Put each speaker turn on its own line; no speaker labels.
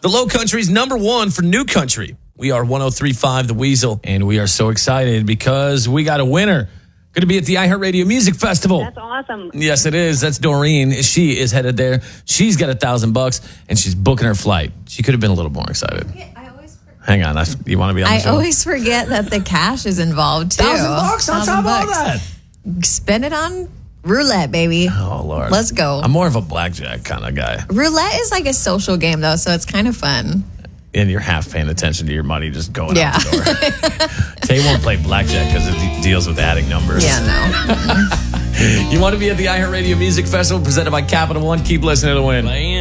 the Low Country's #1 for New Country. We are 103.5 The Weasel, and we are so excited because we got a winner. Going to be at the iHeartRadio Music Festival.
That's awesome.
Yes, it is. That's Doreen. She is headed there. She's got $1,000, and she's booking her flight. She could have been a little more excited. Hang on. You want to be on the show?
I always forget that the cash is involved, too.
$1,000 on top of all that.
Spend it on roulette, baby.
Oh, Lord.
Let's go.
I'm more of a blackjack kind of guy.
Roulette is like a social game, though, so it's kind of fun.
And you're half paying attention to your money just going out the door. Tay won't play blackjack because it deals with adding numbers.
Yeah, no.
You want to be at the iHeartRadio Music Festival presented by Capital One? Keep listening to win.